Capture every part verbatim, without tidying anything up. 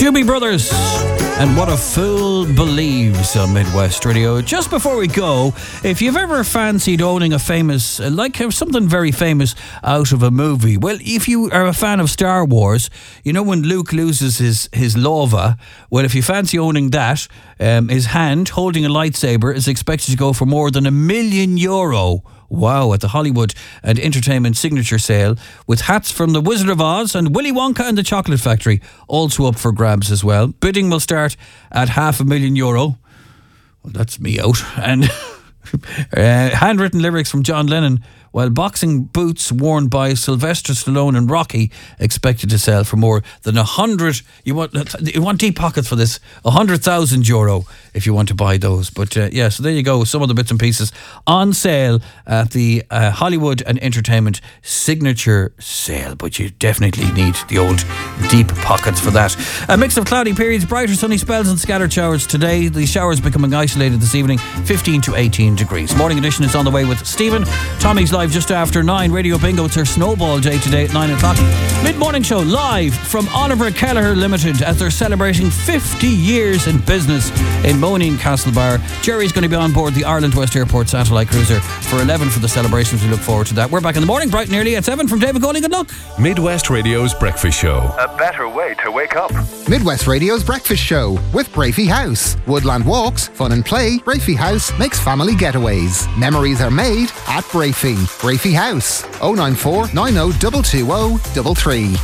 Doobie Brothers and What a Fool Believes on Midwest Radio. Just before we go, if you've ever fancied owning a famous, like something very famous out of a movie, well, if you are a fan of Star Wars, you know when Luke loses his, his lova, well, if you fancy owning that, um, his hand holding a lightsaber is expected to go for more than a million euro. Wow, at the Hollywood and Entertainment Signature Sale, with hats from The Wizard of Oz and Willy Wonka and the Chocolate Factory also up for grabs as well. Bidding will start at half a million euro. Well, that's me out. And uh, handwritten lyrics from John Lennon, while boxing boots worn by Sylvester Stallone and Rocky expected to sell for more than a hundred. You want you want deep pockets for this? A hundred thousand euro if you want to buy those. But uh, yeah, so there you go. Some of the bits and pieces on sale at the uh, Hollywood and Entertainment Signature Sale. But you definitely need the old deep pockets for that. A mix of cloudy periods, brighter sunny spells and scattered showers today. The showers becoming isolated this evening. fifteen to eighteen degrees. Morning edition is on the way with Stephen. Tommy's live just after nine. Radio Bingo, it's their snowball day today at nine o'clock. Mid-morning show live from Oliver Kelleher Limited as they're celebrating fifty years in business in Moline Castlebar. Jerry's going to be on board the Ireland West Airport satellite cruiser for eleven for the celebrations. We look forward to that. We're back in the morning, bright and early at seven. From David Coley, good luck. Midwest Radio's Breakfast Show. A better way to wake up. Midwest Radio's Breakfast Show with Brafey House. Woodland walks, fun and play. Brafey House makes family getaways. Memories are made at Brafey. Brafey House. oh nine four nine oh two two oh three three.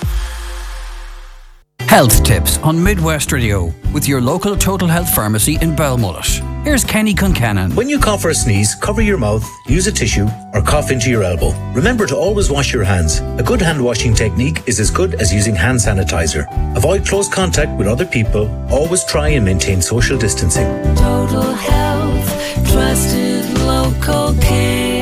Health tips on Midwest Radio with your local Total Health Pharmacy in Belmullet. Here's Kenny Concannon. When you cough or sneeze, cover your mouth, use a tissue, or cough into your elbow. Remember to always wash your hands. A good hand washing technique is as good as using hand sanitizer. Avoid close contact with other people. Always try and maintain social distancing. Total Health, trusted local care.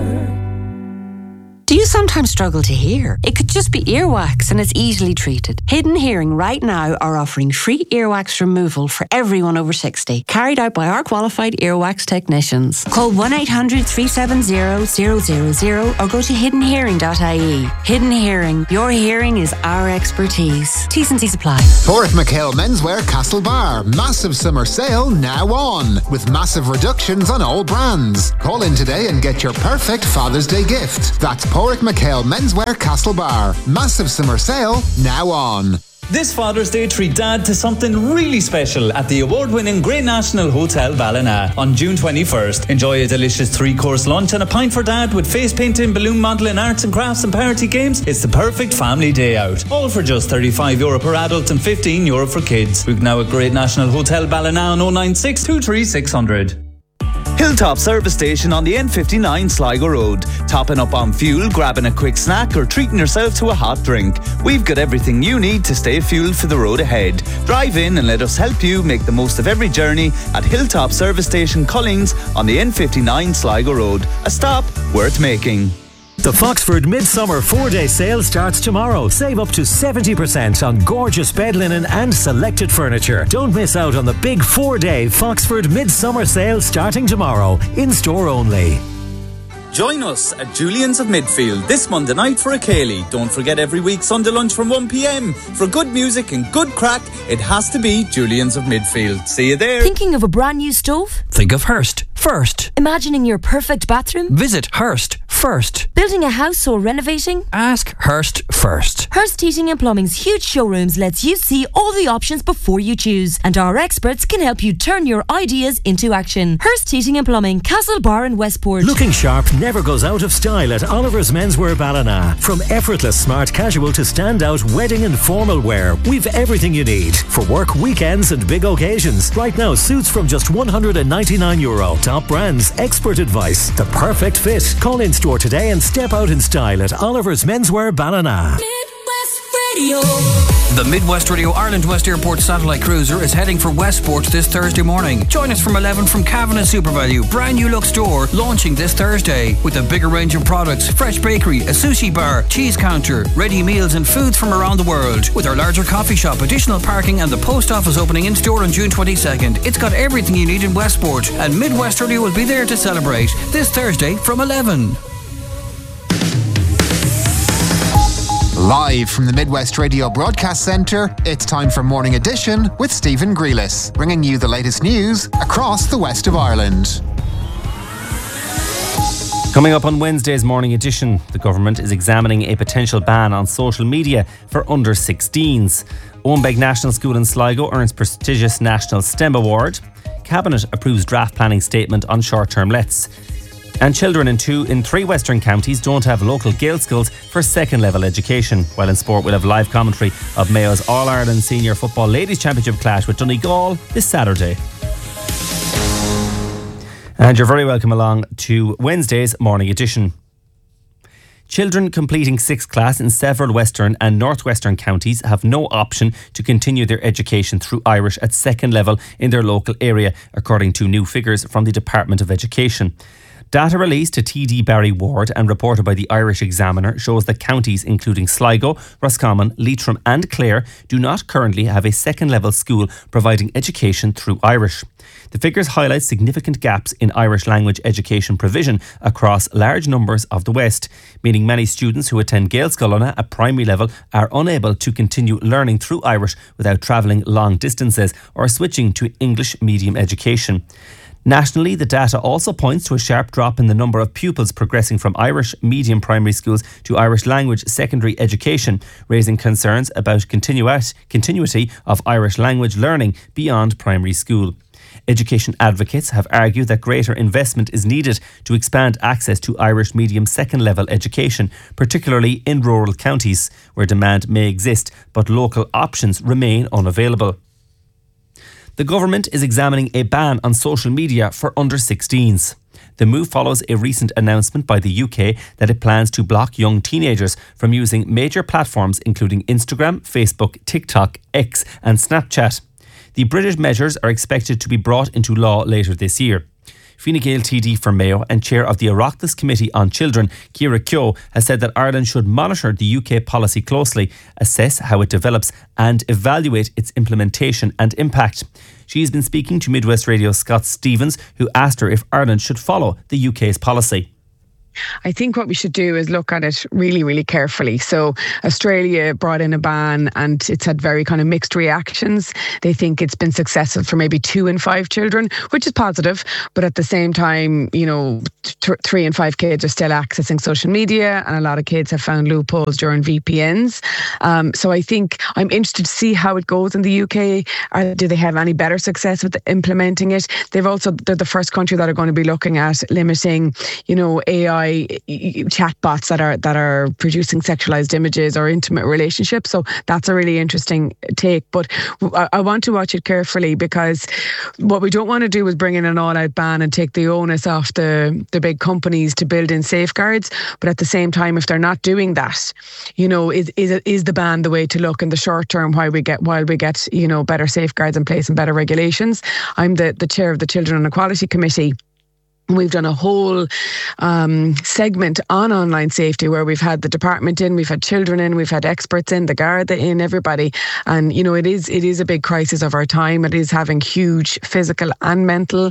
Do you sometimes struggle to hear? It could just be earwax and it's easily treated. Hidden Hearing right now are offering free earwax removal for everyone over sixty, carried out by our qualified earwax technicians. Call one eight hundred three seven zero zero zero zero or go to hidden hearing dot I E. Hidden Hearing, your hearing is our expertise. T's and C's apply. Porrick McHale Menswear Castlebar. Massive summer sale now on, with massive reductions on all brands. Call in today and get your perfect Father's Day gift. That's Porrick McHale Menswear Castlebar. Massive summer sale now on. This Father's Day, treat Dad to something really special at the award-winning Great National Hotel Ballina on June twenty-first. Enjoy a delicious three-course lunch and a pint for Dad with face painting, balloon modelling, arts and crafts and party games. It's the perfect family day out. All for just thirty-five euro per adult and fifteen euro for kids. Book now at Great National Hotel Ballina on oh nine six two three six hundred. Hilltop Service Station on the N fifty-nine Sligo Road. Topping up on fuel, grabbing a quick snack or treating yourself to a hot drink. We've got everything you need to stay fueled for the road ahead. Drive in and let us help you make the most of every journey at Hilltop Service Station Collings on the N fifty-nine Sligo Road. A stop worth making. The Foxford Midsummer four-day sale starts tomorrow. Save up to seventy percent on gorgeous bed linen and selected furniture. Don't miss out on the big four-day Foxford Midsummer sale starting tomorrow. In-store only. Join us at Julian's of Midfield this Monday night for a Ceilidh. Don't forget every week Sunday lunch from one p.m. For good music and good crack, it has to be Julian's of Midfield. See you there. Thinking of a brand new stove? Think of Hearst first. Imagining your perfect bathroom? Visit Hearst first. Building a house or renovating? Ask Hearst first. Hearst Heating and Plumbing's huge showrooms lets you see all the options before you choose, and our experts can help you turn your ideas into action. Hearst Heating and Plumbing, Castlebar and Westport. Looking sharp never goes out of style at Oliver's Menswear Ballina. From effortless smart casual to standout wedding and formal wear, we've everything you need for work, weekends and big occasions. Right now, suits from just one hundred ninety-nine euro. Top brands, expert advice, the perfect fit. Call in store today and step out in style at Oliver's Menswear Ballina. Radio. The Midwest Radio Ireland West Airport satellite cruiser is heading for Westport this Thursday morning. Join us from eleven from Cavan and SuperValue. Brand new look store launching this Thursday with a bigger range of products, fresh bakery, a sushi bar, cheese counter, ready meals and foods from around the world. With our larger coffee shop, additional parking and the post office opening in store on June twenty-second. It's got everything you need in Westport, and Midwest Radio will be there to celebrate this Thursday from eleven. Live from the Midwest Radio Broadcast Centre, it's time for Morning Edition with Stephen Grealis, bringing you the latest news across the west of Ireland. Coming up on Wednesday's Morning Edition, the government is examining a potential ban on social media for under sixteens. Owenbeg National School in Sligo earns prestigious National STEM Award. Cabinet approves draft planning statement on short-term lets. And children in two in three Western counties don't have local Gael schools for second-level education. While in sport, we'll have live commentary of Mayo's All-Ireland Senior Football Ladies Championship clash with Donegal this Saturday. And you're very welcome along to Wednesday's Morning Edition. Children completing sixth class in several western and northwestern counties have no option to continue their education through Irish at second level in their local area, according to new figures from the Department of Education. Data released to T D Barry Ward and reported by the Irish Examiner shows that counties including Sligo, Roscommon, Leitrim and Clare do not currently have a second-level school providing education through Irish. The figures highlight significant gaps in Irish language education provision across large numbers of the West, meaning many students who attend Gael Scolanna at primary level are unable to continue learning through Irish without travelling long distances or switching to English medium education. Nationally, the data also points to a sharp drop in the number of pupils progressing from Irish medium primary schools to Irish language secondary education, raising concerns about continuity of Irish language learning beyond primary school. Education advocates have argued that greater investment is needed to expand access to Irish medium second-level education, particularly in rural counties, where demand may exist but local options remain unavailable. The government is examining a ban on social media for under sixteens. The move follows a recent announcement by the U K that it plans to block young teenagers from using major platforms including Instagram, Facebook, TikTok, X and Snapchat. The British measures are expected to be brought into law later this year. Fine Gael T D for Mayo and chair of the Oireachtas Committee on Children, Ciara Keogh, has said that Ireland should monitor the U K policy closely, assess how it develops and evaluate its implementation and impact. She has been speaking to Midwest Radio's Scott Stevens, who asked her if Ireland should follow the U K's policy. I think what we should do is look at it really, really carefully. So Australia brought in a ban and it's had very kind of mixed reactions. They think it's been successful for maybe two in five children, which is positive. But at the same time, you know, th- three in five kids are still accessing social media and a lot of kids have found loopholes during V P Ns. Um, so I think I'm interested to see how it goes in the U K. Are, do they have any better success with implementing it? They've also, they're the first country that are going to be looking at limiting, you know, A I chatbots that are that are producing sexualized images or intimate relationships. So that's a really interesting take. But I, I want to watch it carefully because what we don't want to do is bring in an all-out ban and take the onus off the, the big companies to build in safeguards. But at the same time, if they're not doing that, you know, is is is the ban the way to look in the short term while we get while we get, you know, better safeguards in place and better regulations? I'm the, the chair of the Children and Equality Committee. We've done a whole um, segment on online safety where we've had the department in, we've had children in, we've had experts in, the Garda in, everybody. And, you know, it is it is a big crisis of our time. It is having huge physical and mental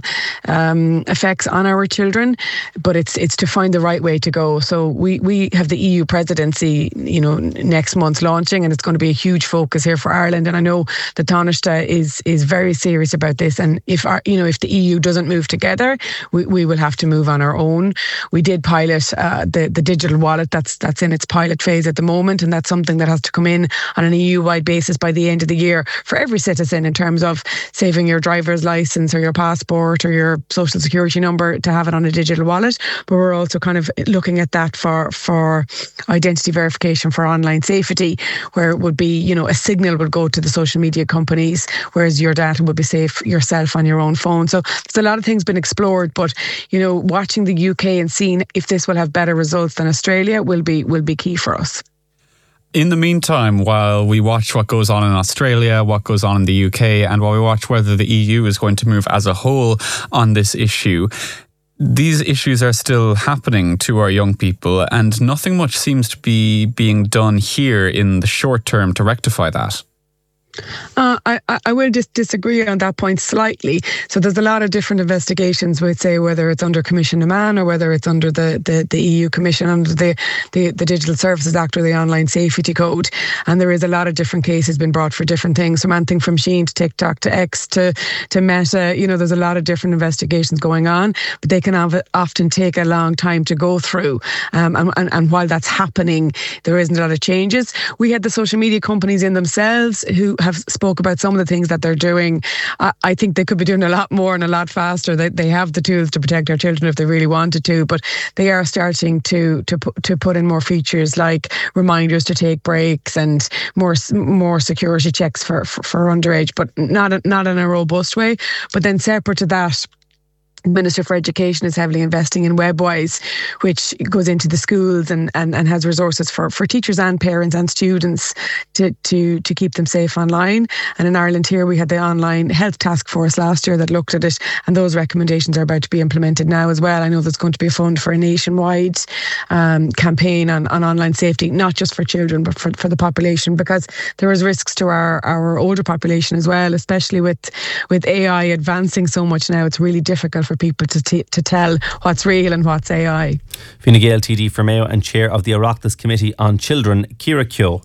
um, effects on our children, but it's it's to find the right way to go. So we, we have the E U presidency, you know, next month launching, and it's going to be a huge focus here for Ireland. And I know the Taoiseach is is very serious about this. And if our, you know, if the E U doesn't move together, we, we will have to move on our own. We did pilot uh, the the digital wallet. That's that's in its pilot phase at the moment, and that's something that has to come in on an E U-wide basis by the end of the year for every citizen in terms of saving your driver's license or your passport or your social security number to have it on a digital wallet. But we're also kind of looking at that for for identity verification for online safety, where it would be, you know, a signal would go to the social media companies, whereas your data would be safe yourself on your own phone. So there's a lot of things been explored, but you know, watching the U K and seeing if this will have better results than Australia will be will be key for us. In the meantime, while we watch what goes on in Australia, what goes on in the U K, and while we watch whether the E U is going to move as a whole on this issue, these issues are still happening to our young people, and nothing much seems to be being done here in the short term to rectify that. Uh, I, I will just disagree on that point slightly. So there's a lot of different investigations with, say, whether it's under Commission Amman or whether it's under the, the, the E U Commission, under the, the, the Digital Services Act or the Online Safety Code. And there is a lot of different cases been brought for different things, from anything from Shein to TikTok to X to, to Meta. You know, there's a lot of different investigations going on, but they can have, often take a long time to go through. Um, and, and, and while that's happening, there isn't a lot of changes. We had the social media companies in themselves who have spoke about some of the things that they're doing. I, I think they could be doing a lot more and a lot faster. They, they have the tools to protect our children if they really wanted to, but they are starting to to put, to put in more features like reminders to take breaks and more more security checks for, for, for underage, but not a, not in a robust way. But then separate to that, Minister for Education is heavily investing in WebWise, which goes into the schools and, and, and has resources for, for teachers and parents and students to, to, to keep them safe online. And in Ireland here, we had the online health task force last year that looked at it, and those recommendations are about to be implemented now as well. I know there's going to be a fund for a nationwide um, campaign on, on online safety, not just for children, but for, for the population, because there is risks to our, our older population as well, especially with, with A I advancing so much now. It's really difficult for people to t- to tell what's real and what's A I. Fine Gael T D for Mayo and Chair of the Oireachtas Committee on Children, Ciara Keogh.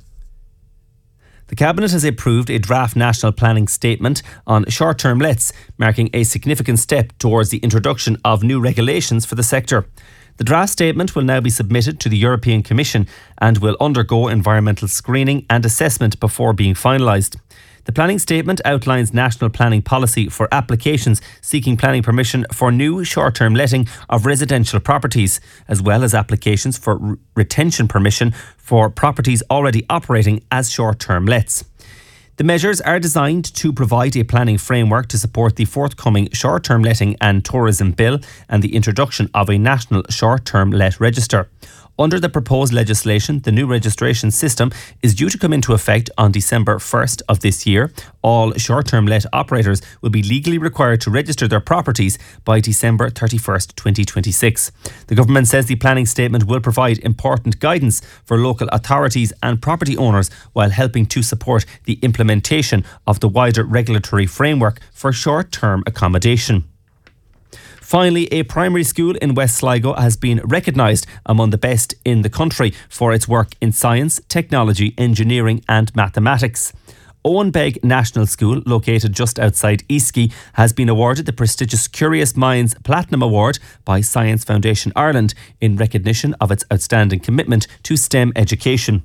The Cabinet has approved a draft national planning statement on short-term lets, marking a significant step towards the introduction of new regulations for the sector. The draft statement will now be submitted to the European Commission and will undergo environmental screening and assessment before being finalised. The planning statement outlines national planning policy for applications seeking planning permission for new short-term letting of residential properties, as well as applications for re- retention permission for properties already operating as short-term lets. The measures are designed to provide a planning framework to support the forthcoming short-term letting and tourism bill and the introduction of a national short-term let register. Under the proposed legislation, the new registration system is due to come into effect on December first of this year. All short-term let operators will be legally required to register their properties by December thirty-first, twenty twenty-six. The government says the planning statement will provide important guidance for local authorities and property owners while helping to support the implementation of the wider regulatory framework for short-term accommodation. Finally, a primary school in West Sligo has been recognised among the best in the country for its work in science, technology, engineering and mathematics. Owen Begg National School, located just outside Eastkey, has been awarded the prestigious Curious Minds Platinum Award by Science Foundation Ireland in recognition of its outstanding commitment to STEM education.